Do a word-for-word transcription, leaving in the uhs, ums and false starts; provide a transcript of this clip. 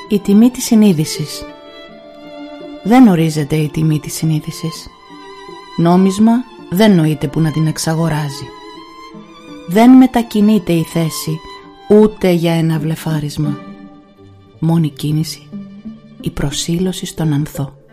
Η τιμή της συνείδησης. Δεν ορίζεται η τιμή της συνείδησης. Νόμισμα δεν νοείται που να την εξαγοράζει. Δεν μετακινείται η θέση ούτε για ένα βλεφάρισμα. Μόνη κίνηση η προσήλωση στον ανθό.